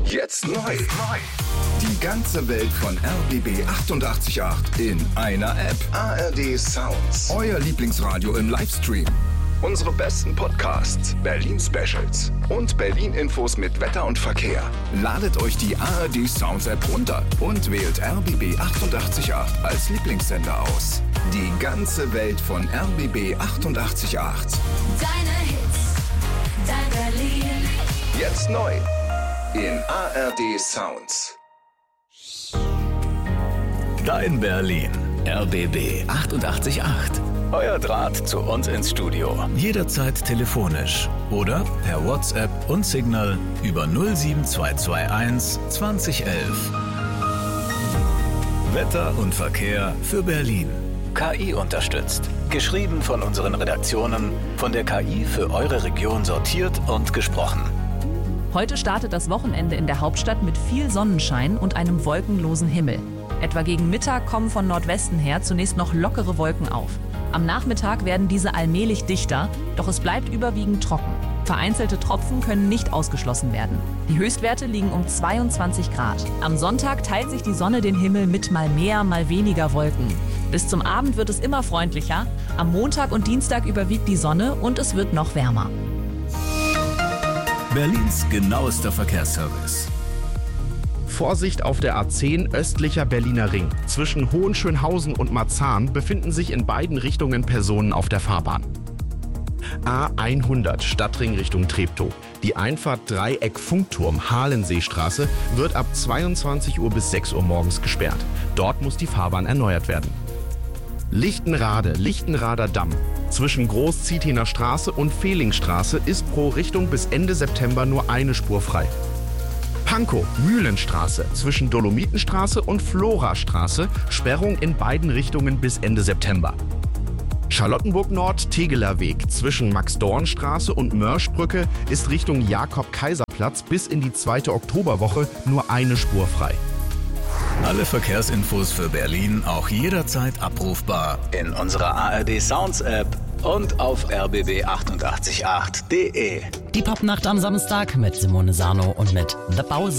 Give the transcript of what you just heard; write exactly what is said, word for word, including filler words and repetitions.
Jetzt neu. Die ganze Welt von R B B achtundachtzig Komma acht in einer App. A R D Sounds. Euer Lieblingsradio im Livestream. Unsere besten Podcasts, Berlin-Specials und Berlin-Infos mit Wetter und Verkehr. Ladet euch die A R D Sounds App runter und wählt R B B achtundachtzig Komma acht als Lieblingssender aus. Die ganze Welt von R B B achtundachtzig Komma acht. Deine Hits, dein Berlin. Jetzt neu in A R D Sounds. Dein Berlin. R B B achtundachtzig Komma acht. Euer Draht zu uns ins Studio. Jederzeit telefonisch oder per WhatsApp und Signal über null sieben zwei zwei eins zwanzig elf. Wetter und Verkehr für Berlin. K I unterstützt. Geschrieben von unseren Redaktionen, von der K I für eure Region sortiert und gesprochen. Heute startet das Wochenende in der Hauptstadt mit viel Sonnenschein und einem wolkenlosen Himmel. Etwa gegen Mittag kommen von Nordwesten her zunächst noch lockere Wolken auf. Am Nachmittag werden diese allmählich dichter, doch es bleibt überwiegend trocken. Vereinzelte Tropfen können nicht ausgeschlossen werden. Die Höchstwerte liegen um zweiundzwanzig Grad. Am Sonntag teilt sich die Sonne den Himmel mit mal mehr, mal weniger Wolken. Bis zum Abend wird es immer freundlicher. Am Montag und Dienstag überwiegt die Sonne und es wird noch wärmer. Berlins genauester Verkehrsservice. Vorsicht auf der A zehn östlicher Berliner Ring. Zwischen Hohenschönhausen und Marzahn befinden sich in beiden Richtungen Personen auf der Fahrbahn. A hundert Stadtring Richtung Treptow. Die Einfahrt Dreieck Funkturm Halenseestraße wird ab zweiundzwanzig Uhr bis sechs Uhr morgens gesperrt. Dort muss die Fahrbahn erneuert werden. Lichtenrade, Lichtenrader Damm. Zwischen Groß-Zietener Straße und Fehlingstraße ist pro Richtung bis Ende September nur eine Spur frei. Pankow, Mühlenstraße, zwischen Dolomitenstraße und Florastraße, Sperrung in beiden Richtungen bis Ende September. Charlottenburg Nord, Tegeler Weg, zwischen Max-Dorn-Straße und Mörschbrücke ist Richtung Jakob-Kaiser-Platz bis in die zweite Oktoberwoche nur eine Spur frei. Alle Verkehrsinfos für Berlin auch jederzeit abrufbar in unserer A R D Sounds App und auf r b b achtundachtzig Komma acht punkt de. Die Popnacht am Samstag mit Simone Sarno und mit The Pause.